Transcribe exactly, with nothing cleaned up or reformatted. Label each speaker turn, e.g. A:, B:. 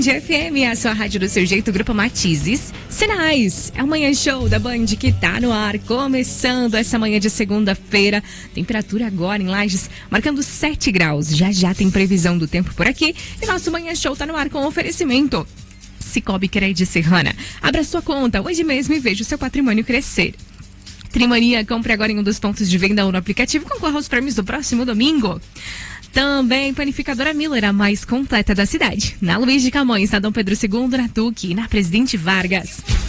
A: F M, a sua rádio do seu jeito, Grupo Matizes. Sinais, é o Manhã Show da Band que tá no ar, começando essa manhã de segunda-feira. Temperatura agora em Lages, marcando sete graus. Já já tem previsão do tempo por aqui. E nosso Manhã Show tá no ar com oferecimento Cicobi Crédito Serrana. Abra sua conta hoje mesmo e veja o seu patrimônio crescer. Trimania, compre agora em um dos pontos de venda ou no aplicativo, concorra aos prêmios do próximo domingo. Também Panificadora Miller, a mais completa da cidade. Na Luiz de Camões, na Dom Pedro segundo, na Tuque e na Presidente Vargas.